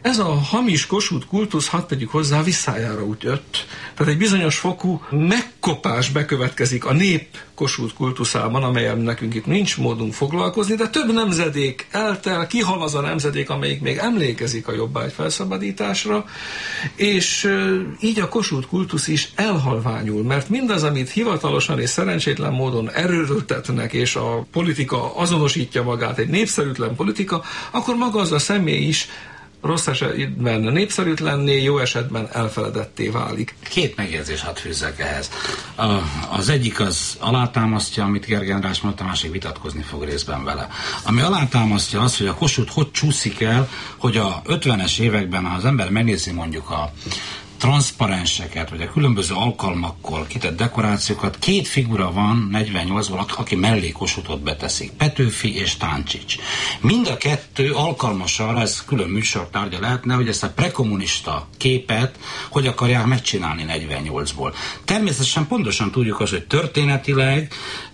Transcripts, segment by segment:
Ez a hamis Kossuth kultusz, hadd tegyük hozzá, visszájára ütött. Tehát egy bizonyos fokú megkopás bekövetkezik a nép Kossuth kultuszában, amelyen nekünk itt nincs módunk foglalkozni, de több nemzedék eltel, kihal az a nemzedék, amelyik még emlékezik a jobbágy felszabadításra, és így a Kossuth kultusz is elhalványul, mert mindaz, amit hivatalosan és szerencsétlen módon erőltetnek, és a politika azonosítja magát, egy népszerűtlen politika, akkor maga az a személy is rossz esetben népszerűtlenné, jó esetben elfeledetté válik. Két megjegyzés hadd fűzzek ehhez. Az egyik az alátámasztja, amit Gergely András mondta, a másik vitatkozni fog részben vele. Ami alátámasztja az, hogy a Kossuth hogy csúszik el, hogy a 50-es években, ha az ember megnézi mondjuk a transzparenseket, vagy a különböző alkalmakkor kitett dekorációkat, két figura van 48-ból, aki mellé Kossuthot beteszik. Petőfi és Táncsics. Mind a kettő alkalmas arra, ez külön műsortárgya lehetne, hogy ezt a prekommunista képet hogy akarják megcsinálni 48-ból. Természetesen pontosan tudjuk azt, hogy történetileg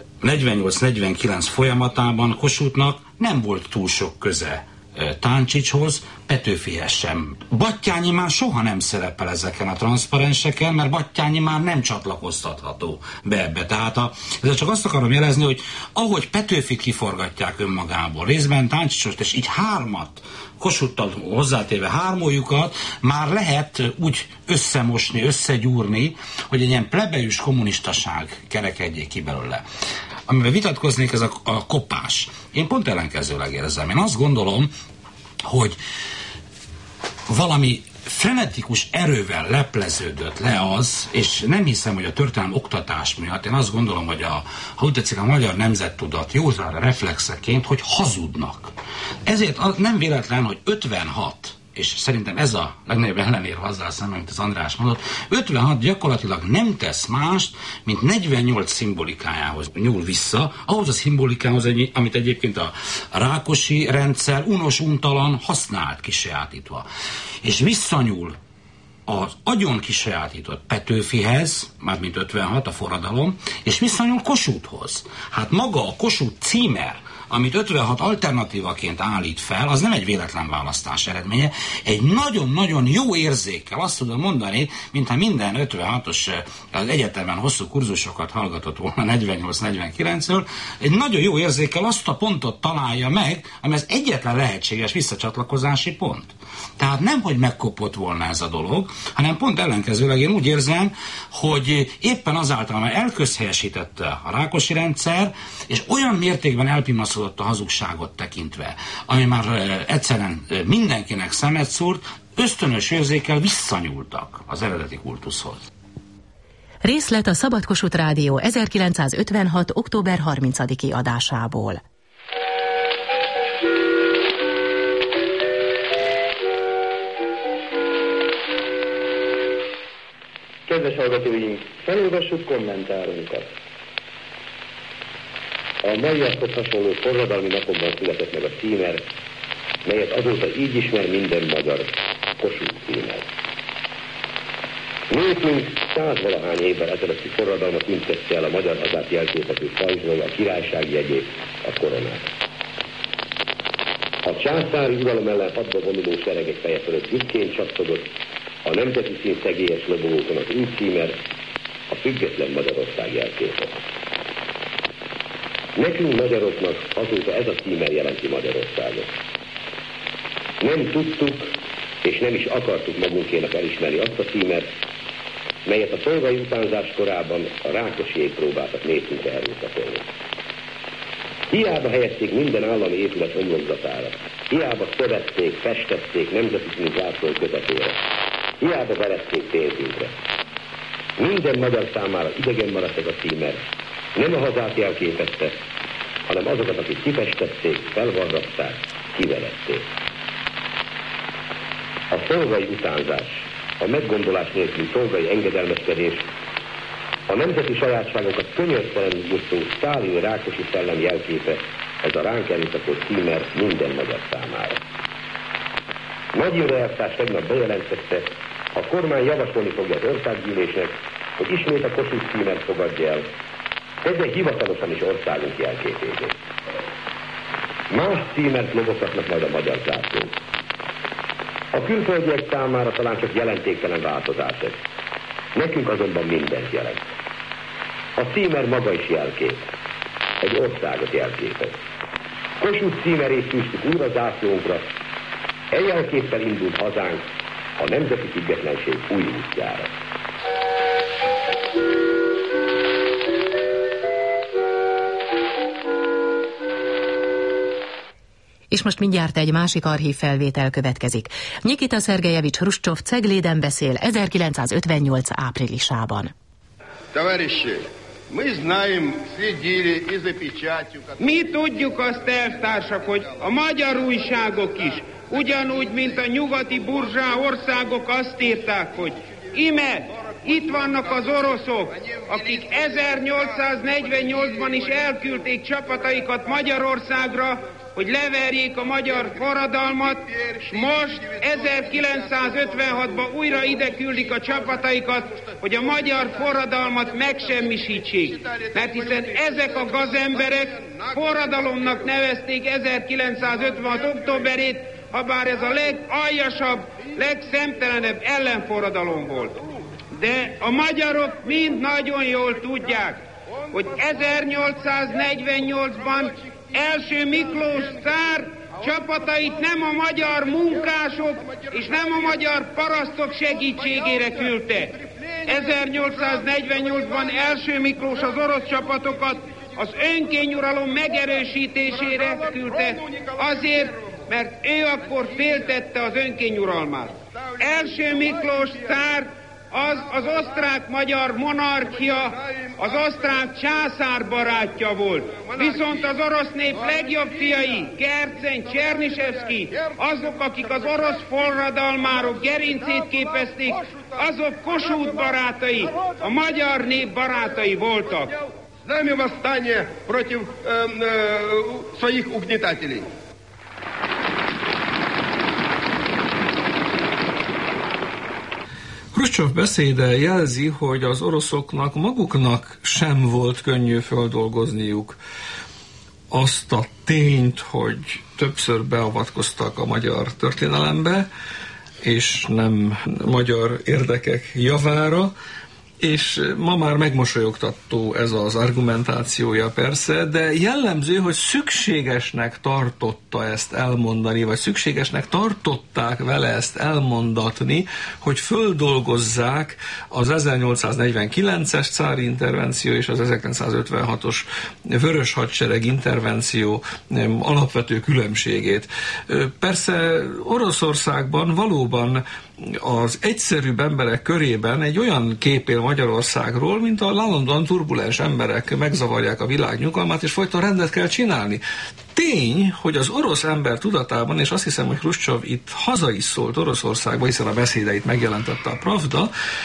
48-49 folyamatában Kossuthnak nem volt túl sok köze Táncsicshoz, Petőfihez sem. Battyányi már soha nem szerepel ezeken a transzparenseken, mert Battyányi már nem csatlakoztatható be ebbe. Tehát ezzel csak azt akarom jelezni, hogy ahogy Petőfit kiforgatják önmagából, részben Táncsicsost, és így hármat, Kossuthtal hozzátéve hármójukat már lehet úgy összemosni, összegyúrni, hogy egy ilyen plebejus kommunistaság kerekedjék ki belőle. Amivel vitatkoznék, ez a kopás. Én pont ellenkezőleg érzem. Én azt gondolom, hogy valami frenetikus erővel lepleződött le az, és nem hiszem, hogy a történelem oktatás miatt, én azt gondolom, hogy ha úgy tetszik, a magyar nemzettudat józan reflexeként, hogy hazudnak. Ezért nem véletlen, hogy 56, és szerintem ez a legnagyobb ellenér azzal szemben, amit az András mondott, 56 gyakorlatilag nem tesz mást, mint 48 szimbolikájához nyúl vissza, ahhoz a szimbolikához, amit egyébként a Rákosi rendszer unos, untalan használt kisajátítva. És visszanyúl az agyon kisajátított Petőfihez, mármint 56 a forradalom, és visszanyúl Kossuthhoz. Hát maga a Kossuth címer, amit 56 alternatívaként állít fel, az nem egy véletlen választás eredménye. Egy nagyon-nagyon jó érzékkel azt tudom mondani, mintha minden 56-os az egyetemen hosszú kurzusokat hallgatott volna 48-49-ről, egy nagyon jó érzékkel azt a pontot találja meg, ami az egyetlen lehetséges visszacsatlakozási pont. Tehát nem, hogy megkopott volna ez a dolog, hanem pont ellenkezőleg én úgy érzem, hogy éppen azáltal, mert elközhelyesítette a Rákosi rendszer, és olyan mértékben elpimaszodott a hazugságot tekintve, ami már egyszerűen mindenkinek szemet szúrt, ösztönös érzékkel visszanyúltak az eredeti kultuszhoz. Részlet a Szabad Kossuth Rádió 1956. október 30-i adásából. Kedves hallgatóink, felolvassuk kommentárunkat. A maiakhoz hasonló forradalmi napokban született meg a címer, melyet azóta így ismer minden magyar, Kossuth címer. Népünk 100-valahány évvel ezelőtti forradalma tüntette el a magyar hazát jelképező pajzsról, a királyság jegyét, a koronát. A császári uralom ellen hadba vonuló seregek feje fölött büszkén csapkodott, a nemzeti szín szegélyes lobogókon az új címer, a független Magyarország jelképe. Nekünk magyaroknak azóta ez a címer jelenti Magyarországot. Nem tudtuk, és nem is akartuk magunkénak elismerni azt a címert, melyet a tolvai utánzás korában a Rákosiék próbáltak népünkre erőszakolni. Hiába helyezték minden állami épület homlokzatára, hiába szövették, festették nemzeti színű zászló közepére, hiába verették pénzünkre. Minden magyar számára idegen maradt ez a címer, nem a hazát jelképezte, hanem azokat, akik kifestették, felvarratták, kiverették. A szolgai utánzás, a meggondolás nélküli szolgai engedelmeskedés, a nemzeti sajátságokat könyörtelenül írtó Sztálin Rákosi szellem jelképe, ez a ránk erőszakolt címer minden magyar számára. Nagy Imre elvtárs tegnap bejelentette, a kormány javasolni fogja az országgyűlésnek, hogy ismét a Kossuth címert fogadja el, tegye hivatalosan is országunk jelképévé. Más címert lobogtatnak majd a magyar zászlók. A külföldiek számára talán csak jelentéktelen változás ez. Nekünk azonban mindent jelent. A címer maga is jelkép. Egy országot jelképez. Kossuth címerét tűztük újra zászlónkra. E jelképpel indult hazánk a nemzeti függetlenség új útjára. És most mindjárt egy másik archív felvétel következik. Nikita Szergejevics Hruscsov Cegléden beszél 1958 áprilisában. Mi tudjuk azt, elvtársak, hogy a magyar újságok is, ugyanúgy, mint a nyugati burzsá országok azt írták, hogy ime, itt vannak az oroszok, akik 1848-ban is elküldték csapataikat Magyarországra, hogy leverjék a magyar forradalmat, és most 1956-ban újra ide küldik a csapataikat, hogy a magyar forradalmat megsemmisítsék. Mert hiszen ezek a gazemberek forradalomnak nevezték 1956. októberét, habár ez a legaljasabb, legszemtelenebb ellenforradalom volt. De a magyarok mind nagyon jól tudják, hogy 1848-ban első Miklós cár csapatait nem a magyar munkások és nem a magyar parasztok segítségére küldte. 1848-ban első Miklós az orosz csapatokat az önkényuralom megerősítésére küldte, azért, mert ő akkor féltette az önkényuralmát. Első Miklós cár az osztrák-magyar monarchia, az osztrák császár barátja volt. Viszont az orosz nép legjobb fiai, Kercen, Csernyszevszky, azok, akik az orosz forradalmárok gerincét képezték, azok Kossuth barátai, a magyar nép barátai voltak. Знамя восстания против своих угнетателей. Hruscsov beszéde jelzi, hogy az oroszoknak maguknak sem volt könnyű földolgozniuk azt a tényt, hogy többször beavatkoztak a magyar történelembe, és nem magyar érdekek javára, és ma már megmosolyogtató ez az argumentációja persze, de jellemző, hogy szükségesnek tartotta ezt elmondani, vagy szükségesnek tartották vele ezt elmondatni, hogy földolgozzák az 1849-es cári intervenció és az 1956-os vörös hadsereg intervenció alapvető különbségét. Persze Oroszországban valóban az egyszerűbb emberek körében egy olyan kép él Magyarországról, mint a állandóan turbulens emberek megzavarják a világ nyugalmát, és folyton rendet kell csinálni. Tény, hogy az orosz ember tudatában, és azt hiszem, hogy Hruscsov itt haza is szólt Oroszországba, hiszen a beszédeit megjelentette a Pravda,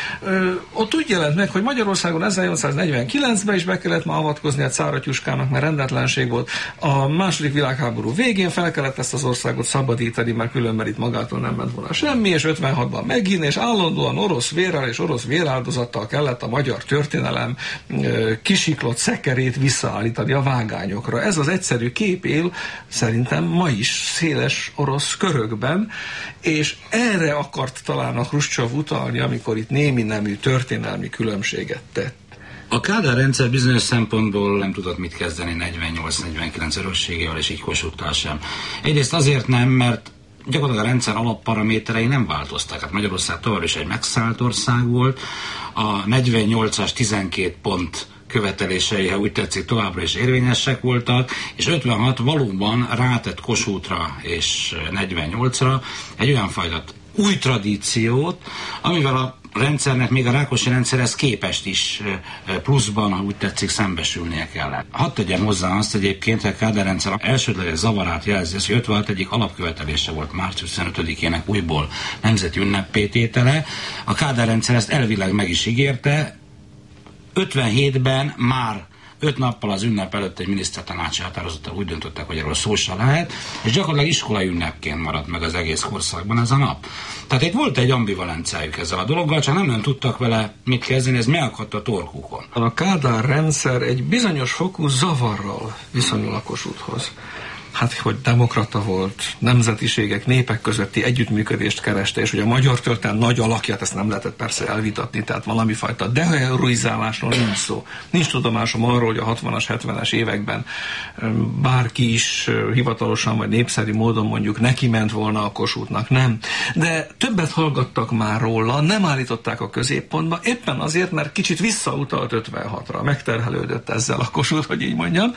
ott úgy jelent meg, hogy Magyarországon 1849-ben is be kellett ma avatkozni a cáratyuskának, mert rendetlenség volt. A második világháború végén fel kellett ezt az országot szabadítani, mert különben itt magától nem ment volna semmi, és 56-ban megint, és állandóan orosz vérrel és orosz véráldozattal kellett a magyar történelem kisiklott szekerét visszaállítani a vágányokra. Ez az egyszerű kép él szerintem ma is széles orosz körökben, és erre akart talán a Hruscsov utalni, amikor itt némi nemű történelmi különbséget tett. A Kádár rendszer bizonyos szempontból nem tudott mit kezdeni 48-49 örökségével, és így Kossuthtal sem. Egyrészt azért nem, mert gyakorlatilag a rendszer alapparaméterei nem változtak. Hát Magyarország tovább is egy megszállt ország volt, a 48-as 12 pont követelései, ha úgy tetszik, továbbra is érvényesek voltak, és 56 valóban rátett Kossuthra és 48-ra egy olyan fajta új tradíciót, amivel a rendszernek, még a Rákosi rendszerhez képest is pluszban, ha úgy tetszik, szembesülnie kellett. Hadd tegyem hozzá azt egyébként, hogy a Kádár rendszer elsődleges zavarát jelzi, hogy 56 egyik alapkövetelése volt március 25-ének újból nemzeti ünneppé tétele. A Kádár rendszer ezt elvileg meg is ígérte. 57-ben már 5 nappal az ünnep előtt egy minisztertanácsi határozattal úgy döntöttek, hogy erről szó sem lehet, és gyakorlatilag iskolai ünnepként maradt meg az egész korszakban ez a nap. Tehát itt volt egy ambivalenciájuk ezzel a dologgal, csak nem tudtak vele mit kezdeni, ez megakadt a torkukon. A Kádár rendszer egy bizonyos fokú zavarral viszonyul a Kossuthhoz. hogy demokrata volt, nemzetiségek, népek közötti együttműködést kereste, és hogy a magyar történelem nagy alakját, ezt nem lehetett persze elvitatni, tehát valami fajta deheroizálásról nincs szó. Nincs tudomásom arról, hogy a 60-as, 70-es években bárki is hivatalosan vagy népszerű módon mondjuk neki ment volna a Kossuthnak, nem. De többet hallgattak már róla, nem állították a középpontba, éppen azért, mert kicsit visszautalt 56-ra, megterhelődött ezzel a Kossuth, hogy így mondjam,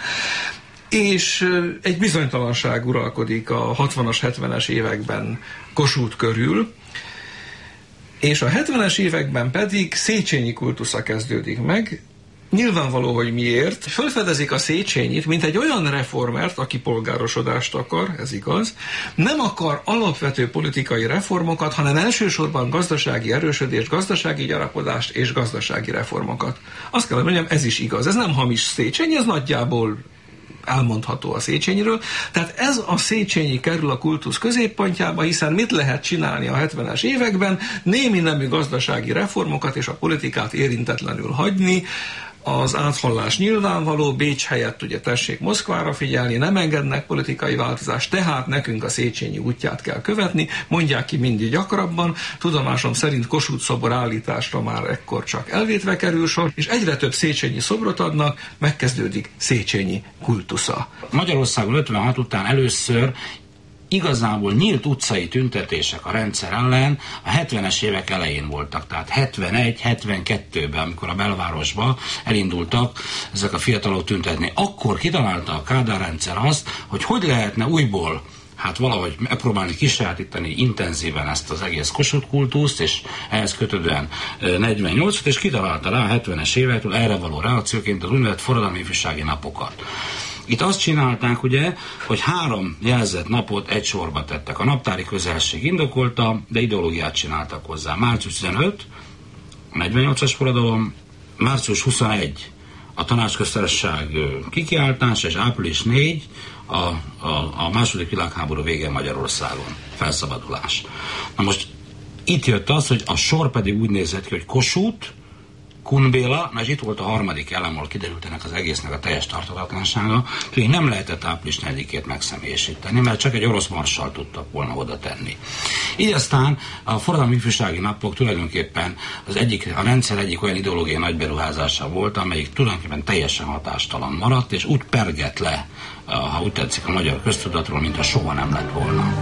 és egy bizonytalanság uralkodik a 60-as, 70-es években Kossuth körül, és a 70-es években pedig Széchenyi kultusza kezdődik meg. Nyilvánvaló, hogy miért. Fölfedezik a Széchenyit, mint egy olyan reformert, aki polgárosodást akar, ez igaz, nem akar alapvető politikai reformokat, hanem elsősorban gazdasági erősödést, gazdasági gyarapodást és gazdasági reformokat. Azt kell mondjam, ez is igaz. Ez nem hamis Széchenyi, ez nagyjából elmondható a Széchenyiről. Tehát ez a Széchenyi kerül a kultusz középpontjába, hiszen mit lehet csinálni a 70-es években? Némi nemű gazdasági reformokat és a politikát érintetlenül hagyni. Az áthallás nyilvánvaló, Bécs helyett ugye tessék Moszkvára figyelni, nem engednek politikai változást, tehát nekünk a Széchenyi útját kell követni, mondják ki mindig gyakrabban, tudomásom szerint Kossuth szobor állításra már ekkor csak elvétve kerül sor, és egyre több Széchenyi szobrot adnak, megkezdődik Széchenyi kultusza. Magyarországon 56 után először igazából nyílt utcai tüntetések a rendszer ellen a 70-es évek elején voltak, tehát 71-72-ben, amikor a belvárosba elindultak ezek a fiatalok tüntetni. Akkor kitalálta a Kádár rendszer azt, hogy lehetne újból valahogy megpróbálni kisajátítani intenzíven ezt az egész Kossuth kultuszt, és ehhez kötődően 48-ot, és kitalálta rá a 70-es évektől erre való reakcióként az úgynevezett forradalmi ifjúsági napokat. Itt azt csinálták, ugye, hogy 3 jelzett napot egy sorba tettek. A naptári közelség indokolta, de ideológiát csináltak hozzá. Március 15, a 48-as forradalom, március 21 a tanácsköztársaság kikiáltása, és április 4 a második világháború vége Magyarországon. Felszabadulás. Na most itt jött az, hogy a sor pedig úgy nézett ki, hogy Kossuth, Kun Béla, és itt volt a harmadik elem, ahol kiderült ennek az egésznek a teljes tartatatlansága, hogy nem lehetett április 4-ét megszemélyesíteni, mert csak egy orosz marsal tudtak volna oda tenni. Így aztán a forradalmi ifjúsági napok tulajdonképpen a rendszer egyik olyan ideológiai nagyberuházása volt, amelyik tulajdonképpen teljesen hatástalan maradt, és úgy pergett le, ha úgy tetszik, a magyar köztudatról, mint ha soha nem lett volna.